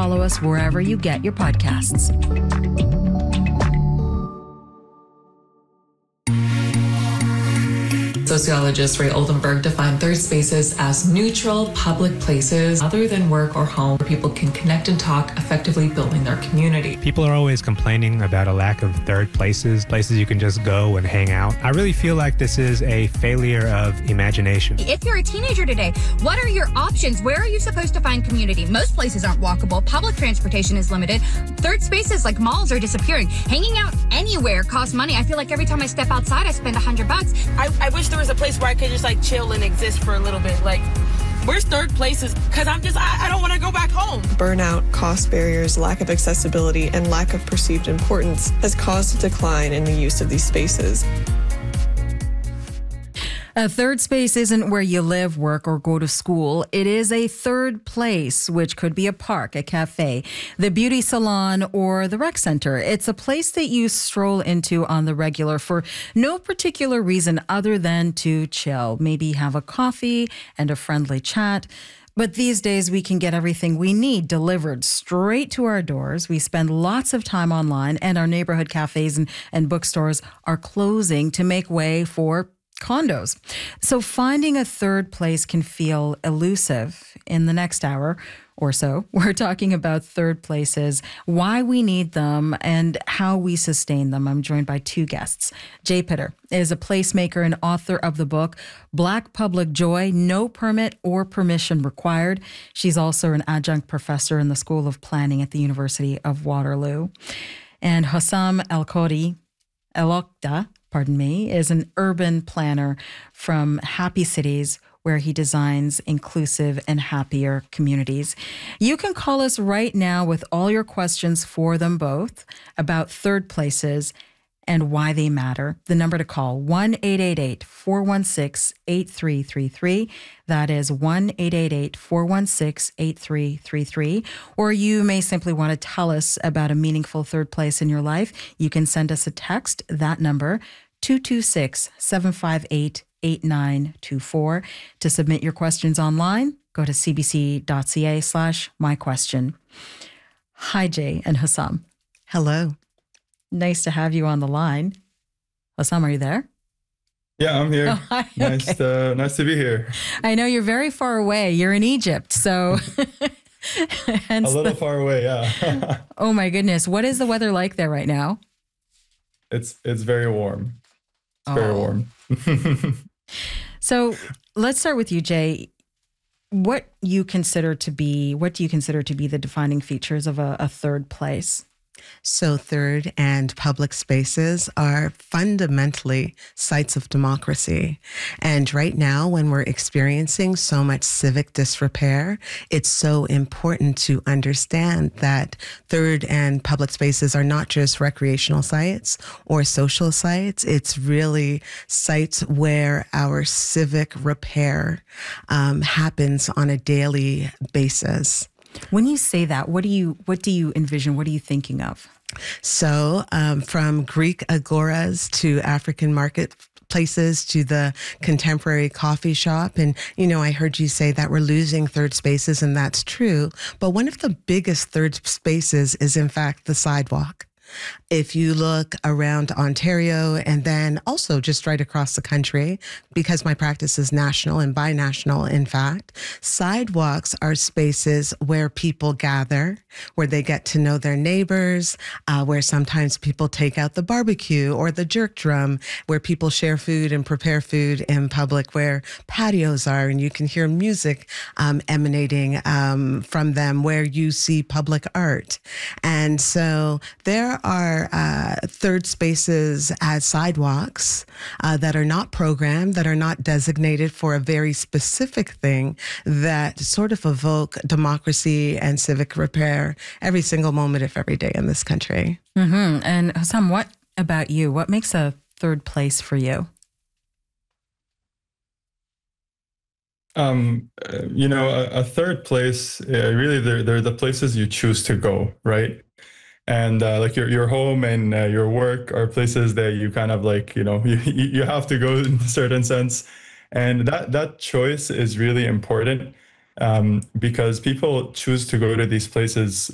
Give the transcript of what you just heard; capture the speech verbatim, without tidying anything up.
follow us wherever you get your podcasts. Sociologist Ray Oldenburg defined third spaces as neutral public places other than work or home where people can connect and talk, effectively building their community. People are always complaining about a lack of third places, places you can just go and hang out. I really feel like this is a failure of imagination. If you're a teenager today, what are your options? Where are you supposed to find community? Most places aren't walkable. Public transportation is limited. Third spaces like malls are disappearing. Hanging out anywhere costs money. I feel like every time I step outside, I spend a hundred bucks. I, I wish there was a place where I could just like chill and exist for a little bit. Like, where's third places? Because I'm just, I, I don't want to go back home. Burnout, cost barriers, lack of accessibility, and lack of perceived importance has caused a decline in the use of these spaces. A third space isn't where you live, work, or go to school. It is a third place, which could be a park, a cafe, the beauty salon, or the rec center. It's a place that you stroll into on the regular for no particular reason other than to chill, maybe have a coffee and a friendly chat. But these days, we can get everything we need delivered straight to our doors. We spend lots of time online, and our neighborhood cafes and, and bookstores are closing to make way for condos. So finding a third place can feel elusive. In the next hour or so, we're talking about third places, why we need them, and how we sustain them. I'm joined by two guests. Jay Pitter is a placemaker and author of the book, Black Public Joy, No Permit or Permission Required. She's also an adjunct professor in the School of Planning at the University of Waterloo. And Hossam El-Khoury, El-Okda, pardon me, is an urban planner from Happy Cities, where he designs inclusive and happier communities. You can call us right now with all your questions for them both about third places and why they matter. The number to call, one eight eight eight, four one six, eight three three three. That is one eight eight eight, four one six, eight three three three. Or you may simply want to tell us about a meaningful third place in your life. You can send us a text, that number, two two six, seven five eight, eight nine two four. To submit your questions online, go to cbc.ca slash my question. Hi, Jay and Hossam. Hello. Nice to have you on the line. Hossam, are you there? Yeah, I'm here. Oh, hi. Nice, Okay. to, nice to be here. I know you're very far away. You're in Egypt, so... A little the, far away, yeah. Oh my goodness. What is the weather like there right now? It's it's very warm. It's Oh. very warm. So let's start with you, Jay. What you consider to be, what do you consider to be the defining features of a, a third place? So third and public spaces are fundamentally sites of democracy. And right now, when we're experiencing so much civic disrepair, it's so important to understand that third and public spaces are not just recreational sites or social sites. It's really sites where our civic repair um, happens on a daily basis. When you say that, what do you what do you envision? What are you thinking of? So um, from Greek agoras to African marketplaces to the contemporary coffee shop. And, you know, I heard you say that we're losing third spaces, and that's true. But one of the biggest third spaces is, in fact, the sidewalk. If you look around Ontario and then also just right across the country, because my practice is national and binational, in fact, sidewalks are spaces where people gather, where they get to know their neighbors, uh, where sometimes people take out the barbecue or the jerk drum, where people share food and prepare food in public, where patios are and you can hear music um, emanating um, from them, where you see public art. And so there are uh, third spaces as sidewalks uh, that are not programmed, that are not designated for a very specific thing, that sort of evoke democracy and civic repair every single moment of every day in this country. Mm-hmm. And Hossam, what about you? What makes a third place for you? Um, uh, you know, a, a third place, uh, really, they're, they're the places you choose to go, right? And uh, like your your home and uh, your work are places that you kind of like, you know, you you have to go in a certain sense. And that that choice is really important um, because people choose to go to these places